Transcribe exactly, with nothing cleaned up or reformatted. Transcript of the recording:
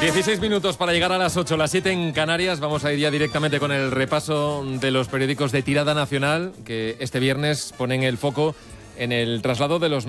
dieciséis minutos para llegar a las ocho, las siete en Canarias. Vamos a ir ya directamente con el repaso de los periódicos de tirada nacional que este viernes ponen el foco en el traslado de los